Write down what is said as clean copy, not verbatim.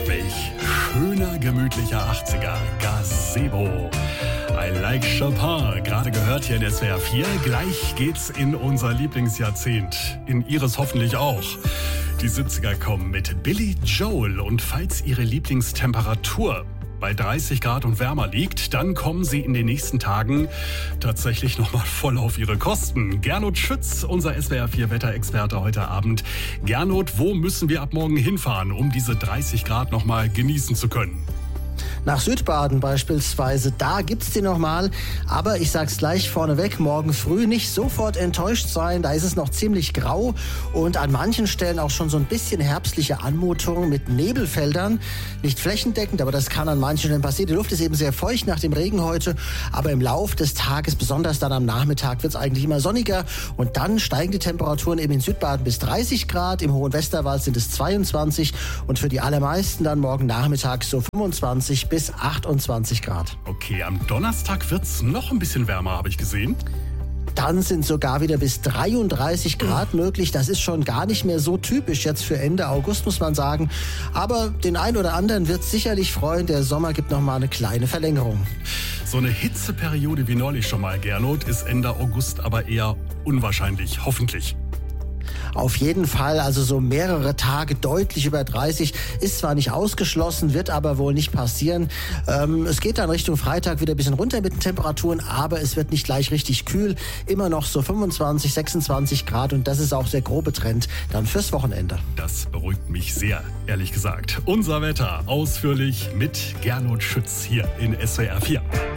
Welch schöner, gemütlicher 80er. Gazebo. I like Chopin. Gerade gehört hier in SWR 4. Gleich geht's in unser Lieblingsjahrzehnt. In Ihres hoffentlich auch. Die 70er kommen mit Billy Joel. Und falls Ihre Lieblingstemperatur bei 30 Grad und wärmer liegt, dann kommen Sie in den nächsten Tagen tatsächlich nochmal voll auf Ihre Kosten. Gernot Schütz, unser SWR 4 Wetterexperte heute Abend. Gernot, wo müssen wir ab morgen hinfahren, um diese 30 Grad nochmal genießen zu können? Nach Südbaden beispielsweise, da gibt's die nochmal. Aber ich sag's gleich vorneweg, morgen früh nicht sofort enttäuscht sein. Da ist es noch ziemlich grau und an manchen Stellen auch schon so ein bisschen herbstliche Anmutung mit Nebelfeldern. Nicht flächendeckend, aber das kann an manchen Stellen passieren. Die Luft ist eben sehr feucht nach dem Regen heute. Aber im Lauf des Tages, besonders dann am Nachmittag, wird's eigentlich immer sonniger. Und dann steigen die Temperaturen eben in Südbaden bis 30 Grad. Im Hohen Westerwald sind es 22. Und für die allermeisten dann morgen Nachmittag so 25 bis 28 Grad. Okay, am Donnerstag wird's noch ein bisschen wärmer, habe ich gesehen. Dann sind sogar wieder bis 33 Grad möglich. Das ist schon gar nicht mehr so typisch jetzt für Ende August, muss man sagen. Aber den einen oder anderen wird es sicherlich freuen. Der Sommer gibt noch mal eine kleine Verlängerung. So eine Hitzeperiode wie neulich schon mal, Gernot, ist Ende August aber eher unwahrscheinlich, hoffentlich. Auf jeden Fall, also so mehrere Tage deutlich über 30 ist zwar nicht ausgeschlossen, wird aber wohl nicht passieren. Es geht dann Richtung Freitag wieder ein bisschen runter mit den Temperaturen, aber es wird nicht gleich richtig kühl. Immer noch so 25, 26 Grad und das ist auch der grobe Trend dann fürs Wochenende. Das beruhigt mich sehr, ehrlich gesagt. Unser Wetter ausführlich mit Gernot Schütz hier in SWR 4.